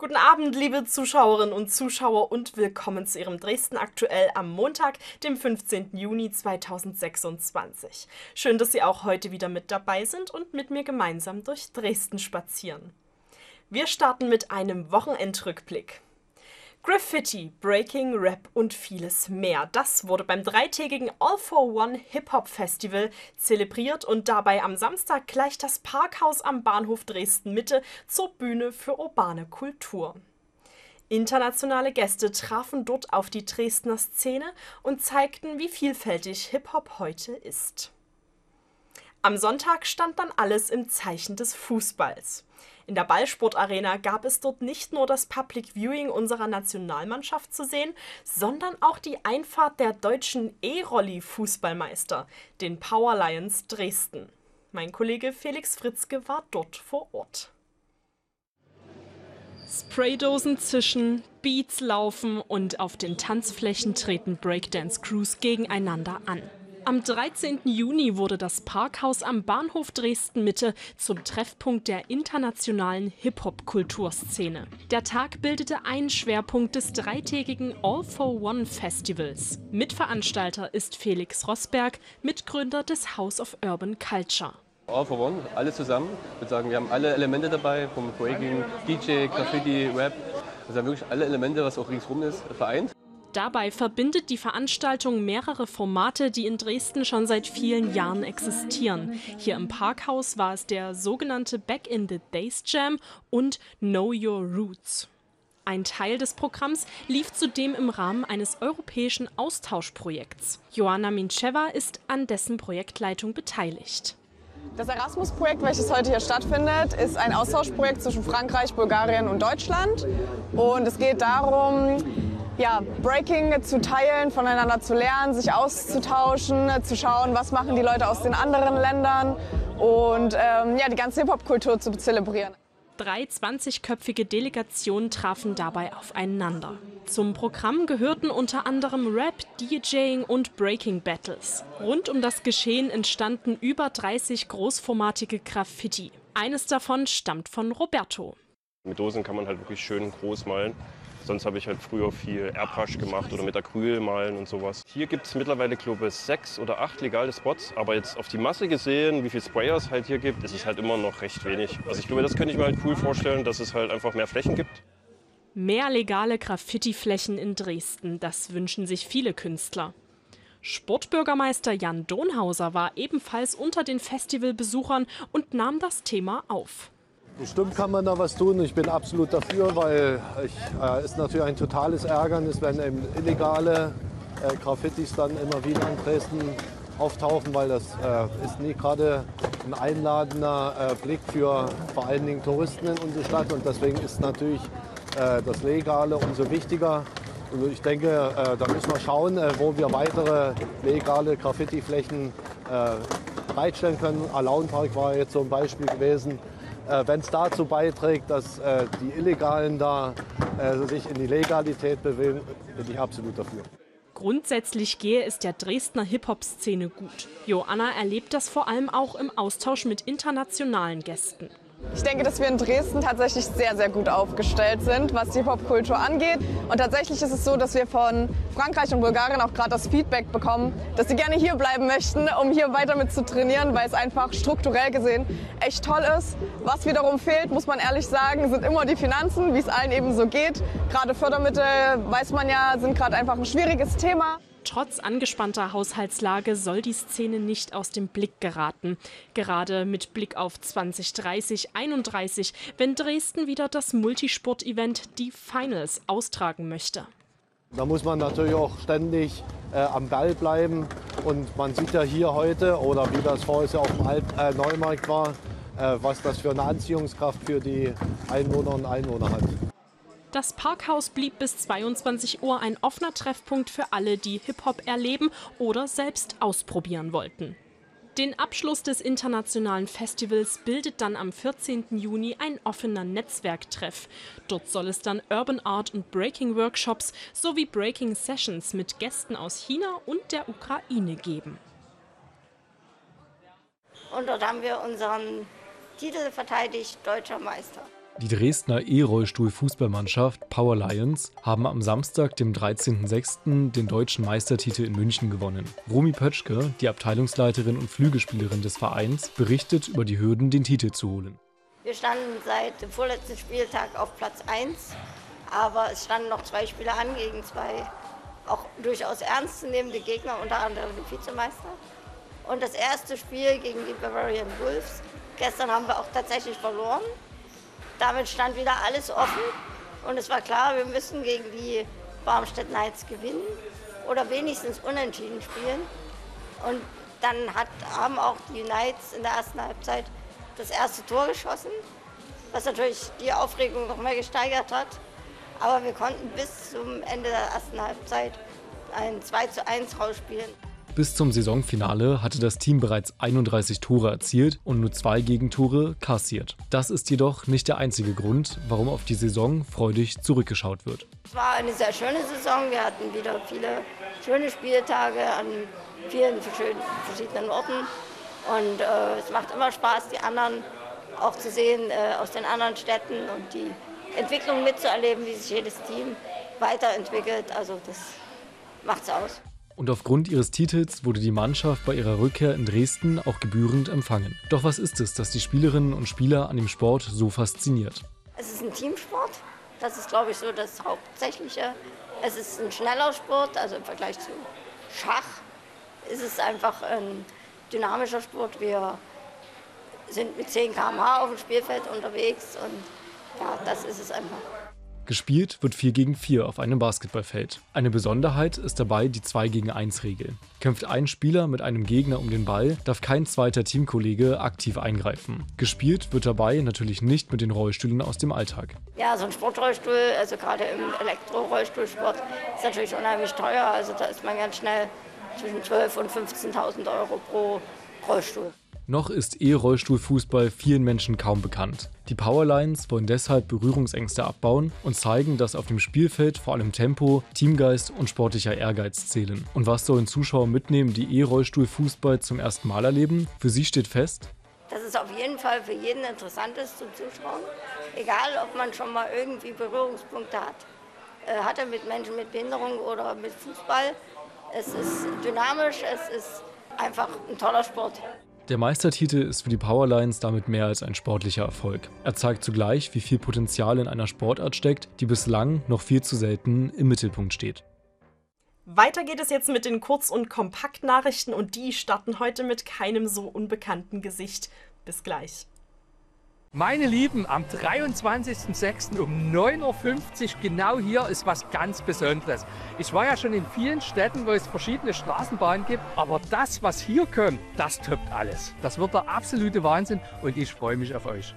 Guten Abend, liebe Zuschauerinnen und Zuschauer, und willkommen zu Ihrem Dresden aktuell am Montag, dem 15. Juni 2026. Schön, dass Sie auch heute wieder mit dabei sind und mit mir gemeinsam durch Dresden spazieren. Wir starten mit einem Wochenendrückblick. Graffiti, Breaking, Rap und vieles mehr. Das wurde beim dreitägigen All for One Hip-Hop Festival zelebriert und dabei am Samstag gleich das Parkhaus am Bahnhof Dresden-Mitte zur Bühne für urbane Kultur. Internationale Gäste trafen dort auf die Dresdner Szene und zeigten, wie vielfältig Hip-Hop heute ist. Am Sonntag stand dann alles im Zeichen des Fußballs. In der Ballsportarena gab es dort nicht nur das Public Viewing unserer Nationalmannschaft zu sehen, sondern auch die Einfahrt der deutschen E-Rolli-Fußballmeister, den Power Lions Dresden. Mein Kollege Felix Fritzke war dort vor Ort. Spraydosen zischen, Beats laufen und auf den Tanzflächen treten Breakdance-Crews gegeneinander an. Am 13. Juni wurde das Parkhaus am Bahnhof Dresden-Mitte zum Treffpunkt der internationalen Hip-Hop-Kulturszene. Der Tag bildete einen Schwerpunkt des dreitägigen All for One Festivals. Mitveranstalter ist Felix Rosberg, Mitgründer des House of Urban Culture. All for One, alle zusammen. Ich würde sagen, wir haben alle Elemente dabei, vom Breaking, DJ, Graffiti, Rap. Also haben wirklich alle Elemente, was auch ringsrum ist, vereint. Dabei verbindet die Veranstaltung mehrere Formate, die in Dresden schon seit vielen Jahren existieren. Hier im Parkhaus war es der sogenannte Back in the Days Jam und Know Your Roots. Ein Teil des Programms lief zudem im Rahmen eines europäischen Austauschprojekts. Joanna Mincheva ist an dessen Projektleitung beteiligt. Das Erasmus-Projekt, welches heute hier stattfindet, ist ein Austauschprojekt zwischen Frankreich, Bulgarien und Deutschland. Und es geht darum, Breaking zu teilen, voneinander zu lernen, sich auszutauschen, zu schauen, was machen die Leute aus den anderen Ländern und die ganze Hip-Hop-Kultur zu zelebrieren. 3 20-köpfige Delegationen trafen dabei aufeinander. Zum Programm gehörten unter anderem Rap, DJing und Breaking Battles. Rund um das Geschehen entstanden über 30 großformatige Graffiti. Eines davon stammt von Roberto. Mit Dosen kann man halt wirklich schön groß malen. Sonst habe ich halt früher viel Airbrush gemacht oder mit Acryl malen und sowas. Hier gibt es mittlerweile, glaube ich, 6 oder 8 legale Spots. Aber jetzt auf die Masse gesehen, wie viele Sprayers es halt hier gibt, ist es halt immer noch recht wenig. Also ich glaube, das könnte ich mir halt cool vorstellen, dass es halt einfach mehr Flächen gibt. Mehr legale Graffiti-Flächen in Dresden, das wünschen sich viele Künstler. Sportbürgermeister Jan Donhauser war ebenfalls unter den Festivalbesuchern und nahm das Thema auf. Bestimmt kann man da was tun. Ich bin absolut dafür, weil es ist natürlich ein totales Ärgernis, wenn eben illegale Graffitis dann immer wieder in Dresden auftauchen, weil das ist nie gerade ein einladender Blick für vor allen Dingen Touristen in unsere Stadt. Und deswegen ist natürlich das Legale umso wichtiger. Und ich denke, da müssen wir schauen, wo wir weitere legale Graffiti-Flächen bereitstellen können. Alaunpark war jetzt so ein Beispiel gewesen. Wenn es dazu beiträgt, dass die Illegalen da sich in die Legalität bewegen, bin ich absolut dafür. Grundsätzlich gehe es der Dresdner Hip-Hop-Szene gut. Joanna erlebt das vor allem auch im Austausch mit internationalen Gästen. Ich denke, dass wir in Dresden tatsächlich sehr, sehr gut aufgestellt sind, was die Hip-Hop-Kultur angeht. Und tatsächlich ist es so, dass wir von Frankreich und Bulgarien auch gerade das Feedback bekommen, dass sie gerne hier bleiben möchten, um hier weiter mit zu trainieren, weil es einfach strukturell gesehen echt toll ist. Was wiederum fehlt, muss man ehrlich sagen, sind immer die Finanzen, wie es allen eben so geht. Gerade Fördermittel, weiß man ja, sind gerade einfach ein schwieriges Thema. Trotz angespannter Haushaltslage soll die Szene nicht aus dem Blick geraten. Gerade mit Blick auf 2030/31, wenn Dresden wieder das Multisport-Event, die Finals, austragen möchte. Da muss man natürlich auch ständig am Ball bleiben. Und man sieht ja hier heute, oder wie das vorher auf dem Neumarkt war, was das für eine Anziehungskraft für die Einwohner und Einwohner hat. Das Parkhaus blieb bis 22 Uhr ein offener Treffpunkt für alle, die Hip-Hop erleben oder selbst ausprobieren wollten. Den Abschluss des internationalen Festivals bildet dann am 14. Juni ein offener Netzwerktreff. Dort soll es dann Urban Art und Breaking Workshops sowie Breaking Sessions mit Gästen aus China und der Ukraine geben. Und dort haben wir unseren Titel verteidigt, Deutscher Meister. Die Dresdner E-Rollstuhl-Fußballmannschaft Power Lions haben am Samstag, dem 13.06., den deutschen Meistertitel in München gewonnen. Romy Pötschke, die Abteilungsleiterin und Flügelspielerin des Vereins, berichtet über die Hürden, den Titel zu holen. Wir standen seit dem vorletzten Spieltag auf Platz 1, aber es standen noch 2 Spiele an gegen 2 auch durchaus ernstzunehmende Gegner, unter anderem den Vizemeister. Und das erste Spiel gegen die Bavarian Wolves, gestern haben wir auch tatsächlich verloren. Damit stand wieder alles offen und es war klar, wir müssen gegen die Barmstedt Knights gewinnen oder wenigstens unentschieden spielen. Und dann haben auch die Knights in der ersten Halbzeit das erste Tor geschossen, was natürlich die Aufregung noch mehr gesteigert hat. Aber wir konnten bis zum Ende der ersten Halbzeit ein 2:1 rausspielen. Bis zum Saisonfinale hatte das Team bereits 31 Tore erzielt und nur 2 Gegentore kassiert. Das ist jedoch nicht der einzige Grund, warum auf die Saison freudig zurückgeschaut wird. Es war eine sehr schöne Saison. Wir hatten wieder viele schöne Spieltage an vielen verschiedenen Orten. Und es macht immer Spaß, die anderen auch zu sehen aus den anderen Städten und die Entwicklung mitzuerleben, wie sich jedes Team weiterentwickelt. Also das macht's aus. Und aufgrund ihres Titels wurde die Mannschaft bei ihrer Rückkehr in Dresden auch gebührend empfangen. Doch was ist es, das die Spielerinnen und Spieler an dem Sport so fasziniert? Es ist ein Teamsport. Das ist, glaube ich, so das Hauptsächliche. Es ist ein schneller Sport, also im Vergleich zu Schach ist es einfach ein dynamischer Sport. Wir sind mit 10 km/h auf dem Spielfeld unterwegs und ja, das ist es einfach. Gespielt wird 4 gegen 4 auf einem Basketballfeld. Eine Besonderheit ist dabei die 2 gegen 1 Regel. Kämpft ein Spieler mit einem Gegner um den Ball, darf kein zweiter Teamkollege aktiv eingreifen. Gespielt wird dabei natürlich nicht mit den Rollstühlen aus dem Alltag. Ja, so ein Sportrollstuhl, also gerade im Elektro-Rollstuhlsport, ist natürlich unheimlich teuer. Also da ist man ganz schnell zwischen 12.000 und 15.000 Euro pro Rollstuhl. Noch ist E-Rollstuhlfußball vielen Menschen kaum bekannt. Die Power Lions wollen deshalb Berührungsängste abbauen und zeigen, dass auf dem Spielfeld vor allem Tempo, Teamgeist und sportlicher Ehrgeiz zählen. Und was sollen Zuschauer mitnehmen, die E-Rollstuhlfußball zum ersten Mal erleben? Für sie steht fest, dass es auf jeden Fall für jeden interessant ist zum Zuschauen. Egal, ob man schon mal irgendwie Berührungspunkte hatte mit Menschen mit Behinderung oder mit Fußball. Es ist dynamisch, es ist einfach ein toller Sport. Der Meistertitel ist für die Power Lions damit mehr als ein sportlicher Erfolg. Er zeigt zugleich, wie viel Potenzial in einer Sportart steckt, die bislang noch viel zu selten im Mittelpunkt steht. Weiter geht es jetzt mit den Kurz- und Kompaktnachrichten und die starten heute mit keinem so unbekannten Gesicht. Bis gleich. Meine Lieben, am 23.06. um 9:50 Uhr genau hier ist was ganz Besonderes. Ich war ja schon in vielen Städten, wo es verschiedene Straßenbahnen gibt, aber das, was hier kommt, das toppt alles. Das wird der absolute Wahnsinn und ich freue mich auf euch.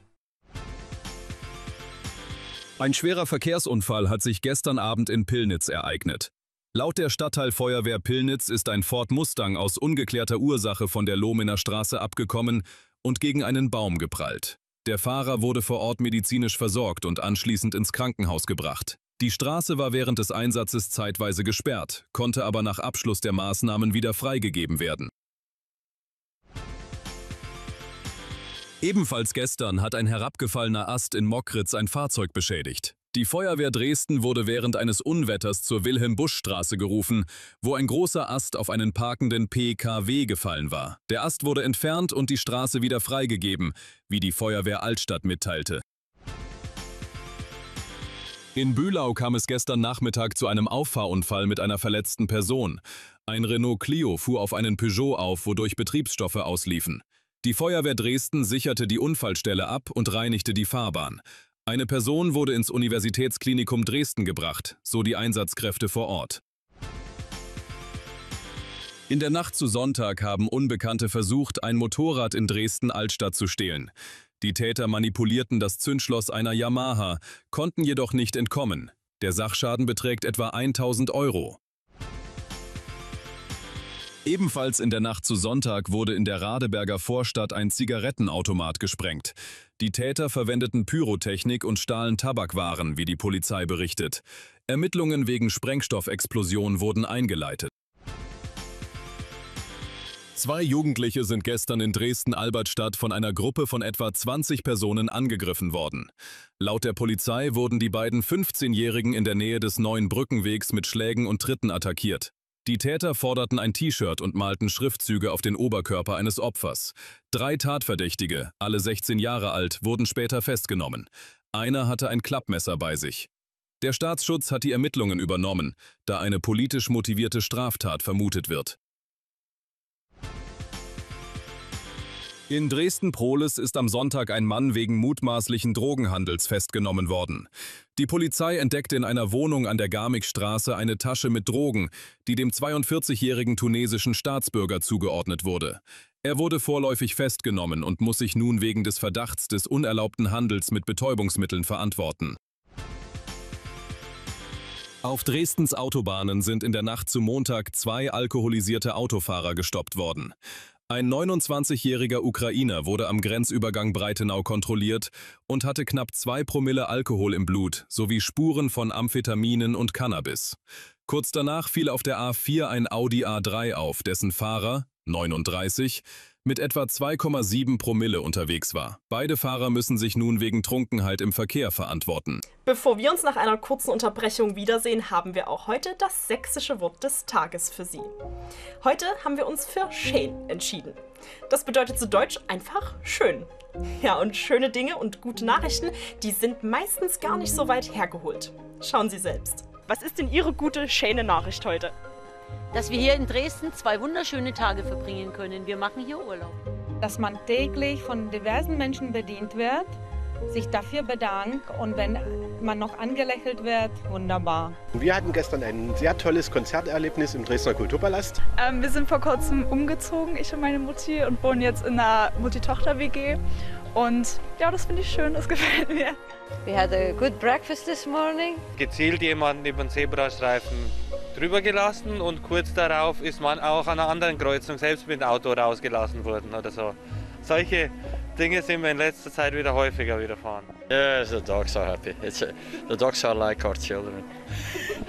Ein schwerer Verkehrsunfall hat sich gestern Abend in Pillnitz ereignet. Laut der Stadtteilfeuerwehr Pillnitz ist ein Ford Mustang aus ungeklärter Ursache von der Lohmener Straße abgekommen und gegen einen Baum geprallt. Der Fahrer wurde vor Ort medizinisch versorgt und anschließend ins Krankenhaus gebracht. Die Straße war während des Einsatzes zeitweise gesperrt, konnte aber nach Abschluss der Maßnahmen wieder freigegeben werden. Ebenfalls gestern hat ein herabgefallener Ast in Mockritz ein Fahrzeug beschädigt. Die Feuerwehr Dresden wurde während eines Unwetters zur Wilhelm-Busch-Straße gerufen, wo ein großer Ast auf einen parkenden PKW gefallen war. Der Ast wurde entfernt und die Straße wieder freigegeben, wie die Feuerwehr Altstadt mitteilte. In Bühlau kam es gestern Nachmittag zu einem Auffahrunfall mit einer verletzten Person. Ein Renault Clio fuhr auf einen Peugeot auf, wodurch Betriebsstoffe ausliefen. Die Feuerwehr Dresden sicherte die Unfallstelle ab und reinigte die Fahrbahn. Eine Person wurde ins Universitätsklinikum Dresden gebracht, so die Einsatzkräfte vor Ort. In der Nacht zu Sonntag haben Unbekannte versucht, ein Motorrad in Dresden-Altstadt zu stehlen. Die Täter manipulierten das Zündschloss einer Yamaha, konnten jedoch nicht entkommen. Der Sachschaden beträgt etwa 1.000 Euro. Ebenfalls in der Nacht zu Sonntag wurde in der Radeberger Vorstadt ein Zigarettenautomat gesprengt. Die Täter verwendeten Pyrotechnik und stahlen Tabakwaren, wie die Polizei berichtet. Ermittlungen wegen Sprengstoffexplosion wurden eingeleitet. 2 Jugendliche sind gestern in Dresden-Albertstadt von einer Gruppe von etwa 20 Personen angegriffen worden. Laut der Polizei wurden die beiden 15-Jährigen in der Nähe des Neuen Brückenwegs mit Schlägen und Tritten attackiert. Die Täter forderten ein T-Shirt und malten Schriftzüge auf den Oberkörper eines Opfers. 3 Tatverdächtige, alle 16 Jahre alt, wurden später festgenommen. Einer hatte ein Klappmesser bei sich. Der Staatsschutz hat die Ermittlungen übernommen, da eine politisch motivierte Straftat vermutet wird. In Dresden-Prohlis ist am Sonntag ein Mann wegen mutmaßlichen Drogenhandels festgenommen worden. Die Polizei entdeckte in einer Wohnung an der Garmigstraße eine Tasche mit Drogen, die dem 42-jährigen tunesischen Staatsbürger zugeordnet wurde. Er wurde vorläufig festgenommen und muss sich nun wegen des Verdachts des unerlaubten Handels mit Betäubungsmitteln verantworten. Auf Dresdens Autobahnen sind in der Nacht zu Montag 2 alkoholisierte Autofahrer gestoppt worden. Ein 29-jähriger Ukrainer wurde am Grenzübergang Breitenau kontrolliert und hatte knapp 2 Promille Alkohol im Blut sowie Spuren von Amphetaminen und Cannabis. Kurz danach fiel auf der A4 ein Audi A3 auf, dessen Fahrer, 39, mit etwa 2,7 Promille unterwegs war. Beide Fahrer müssen sich nun wegen Trunkenheit im Verkehr verantworten. Bevor wir uns nach einer kurzen Unterbrechung wiedersehen, haben wir auch heute das sächsische Wort des Tages für Sie. Heute haben wir uns für schön entschieden. Das bedeutet zu Deutsch einfach schön. Ja, und schöne Dinge und gute Nachrichten, die sind meistens gar nicht so weit hergeholt. Schauen Sie selbst. Was ist denn Ihre gute, schöne Nachricht heute? Dass wir hier in Dresden 2 wunderschöne Tage verbringen können. Wir machen hier Urlaub. Dass man täglich von diversen Menschen bedient wird, sich dafür bedankt und wenn man noch angelächelt wird, wunderbar. Wir hatten gestern ein sehr tolles Konzerterlebnis im Dresdner Kulturpalast. Wir sind vor kurzem umgezogen, ich und meine Mutti, und wohnen jetzt in einer Mutti-Tochter-WG. Und ja, das finde ich schön, das gefällt mir. We had a good breakfast this morning. Gezielt jemanden über den Zebrastreifen drüber gelassen und kurz darauf ist man auch an einer anderen Kreuzung selbst mit dem Auto rausgelassen worden oder so. Solche Dinge sind mir in letzter Zeit wieder häufiger widerfahren. Yeah, the dogs are happy. The dogs are like our children.